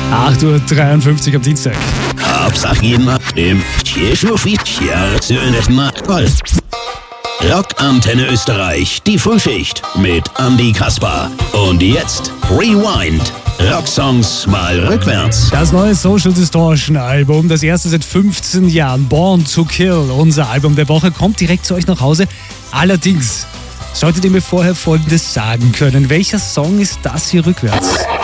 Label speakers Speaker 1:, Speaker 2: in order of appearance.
Speaker 1: 8:53 Uhr am Dienstag.
Speaker 2: Hauptsache immer im Rockantenne Österreich, die Frühschicht mit Andy Kasper. Und jetzt Rewind. Rocksongs mal rückwärts.
Speaker 1: Das neue Social Distortion Album, das erste seit 15 Jahren, Born to Kill, unser Album der Woche, kommt direkt zu euch nach Hause. Allerdings solltet ihr mir vorher Folgendes sagen können. Welcher Song ist das hier rückwärts?